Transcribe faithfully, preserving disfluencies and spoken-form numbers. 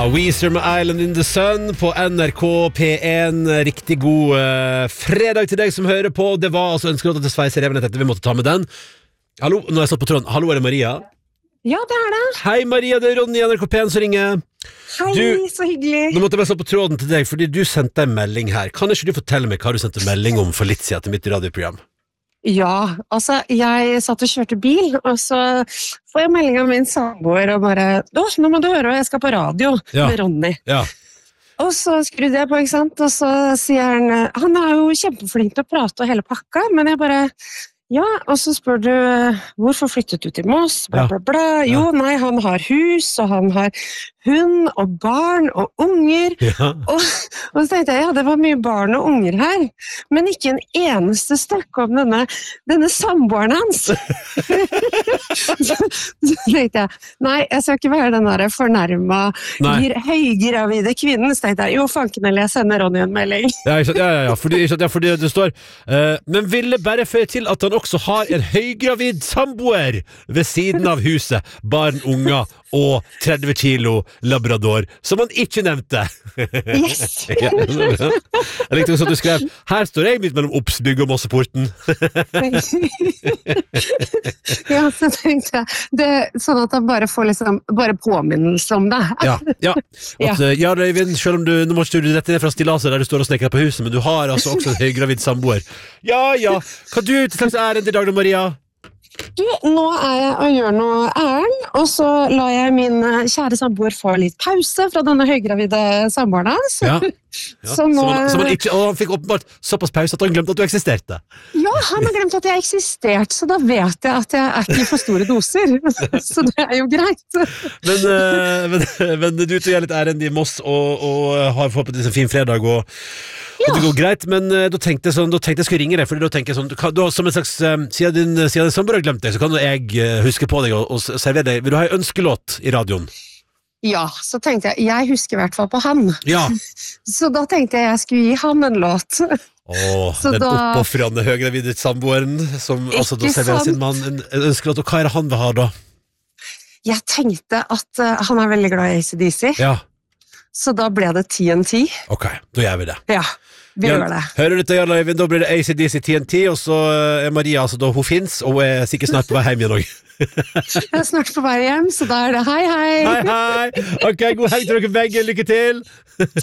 Weezer med Island in the Sun på N R K P én. Riktig god uh, fredag til deg som hører på. Det var altså ønskelåta til Sveis Reven etter vi måtte ta med den. Hallo, nå har jeg stått på tråden. Hallo, er det Maria? Ja, det er det. Hei Maria, det er Ronny i N R K P én som ringer. Hei, du, så hyggelig. Nå måtte jeg bare stå på tråden til deg, fordi du sendte en melding her. Kan ikke du fortelle meg hva du sendte melding om for litt siden til mitt radioprogram? Ja, altså, jeg satt og kjørte bil, og så får jeg melding av min samboer og bare, «Å, nå må du høre hva jeg skal på radio Ja. med Ronny». Ja. Og så skrudde jeg på, ikke sant? Og så sier han, han er jo kjempeflink til å prate og hele pakka, men jeg bare, ja, og så spør du, hvorfor flyttet du til Moss? Bla, bla, bla. Jo, nei, han har hus, og han har hund og barn og unger. Ja. Og, og så tenkte jeg, ja, det var mye barn og unger her, men ikke en eneste stykke om denne, denne samboeren hans. så, så tenkte jeg, nei, jeg skal ikke være den der fornærmet, gir, høygravide kvinnen. Så tenkte jeg, jo, fanken, eller jeg sender Ronny en melding. Ja, ja, ja, ja, fordi, ja, fordi det står uh, men ville bare føye til at han også har en høygravid samboer ved siden av huset, barn, unger og tretti kilo labrador, som han ikke nevnte. Yes! Ja, jeg likte også at du skrev, her står jeg midt mellom Opsbygg og Mosseporten. Ja, så tenkte jeg, det, sånn at han bare får liksom, bare påminnelse om det. Ja, ja. At, ja. Ja, Øyvind, selv om du, nå må ikke du rette ned fra stillaset der du står og snekker på huset, men du har altså også en høygravid samboer. Ja, ja. Hva du til slags ærend i dag, Maria? Du, nå er jeg og gjør noe ærend, og så la jeg min kjære samboer få litt pause fra denne høygravide samboeren hans. Ja. Ja. Så nå... Som han, som han, ikke, og han fikk åpenbart såpass pause at han glemte at du eksisterte. Ja, han har glemt at jeg eksistert, så da vet jeg at jeg er ikke for store doser. Så det er jo greit. Men, uh, men, men du til å gjøre litt ærend i Moss, og, og har forhåpentligvis en fin fredag, og Og det går greit, men uh, da tenkte jeg sånn, da tenkte jeg skulle ringe deg, for da tenker jeg sånn, du kan, du har som en slags, uh, siden din, siden din samboer har glemt deg, så kan jeg uh, huske på deg og, og servere deg. Vil du ha en ønskelåt i radioen? Ja, så tenkte jeg, jeg husker i hvert fall på han. Ja. Så da tenkte jeg jeg skulle gi han en låt. Åh, Så den da- oppofrende høygravide samboeren, som altså da Ikke serverer sin sant? mann en, en ønskelåt, og hva er det han vil ha da? Jeg tenkte at uh, han er veldig glad i A C D C, Ja, så da ble det T N T. ok, da gjør vi det. Ja, vi Ja, gjør det. hører du dette, Jarl Øyvind? Da blir det A C D C T N T, og så er Maria, altså da hun finnes, og er sikkert snart på vei hjem igjen også. Jeg er snart på vei hjem, så da er det hei, hei. Hei, hei! Ok, god helg til dere begge, lykke til!